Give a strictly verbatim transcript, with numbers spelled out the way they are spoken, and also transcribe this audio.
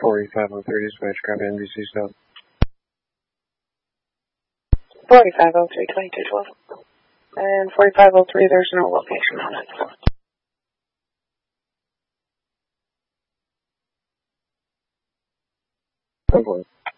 forty-five oh three dispatch, grab N B C South. forty-five oh three, twenty-two twelve. And forty-five oh three, there's no location on it. Okay.